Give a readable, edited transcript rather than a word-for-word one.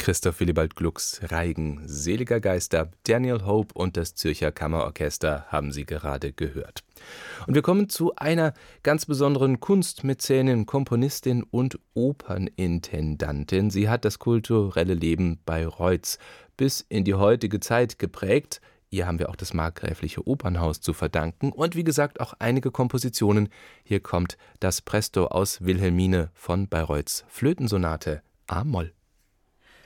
Christoph Willibald Glucks Reigen seliger Geister, Daniel Hope und das Zürcher Kammerorchester haben Sie gerade gehört. Und wir kommen zu einer ganz besonderen Kunstmäzenin, Komponistin und Opernintendantin. Sie hat das kulturelle Leben Bayreuths bis in die heutige Zeit geprägt. Ihr haben wir auch das Markgräfliche Opernhaus zu verdanken und wie gesagt auch einige Kompositionen. Hier kommt das Presto aus Wilhelmine von Bayreuths Flötensonate A-Moll.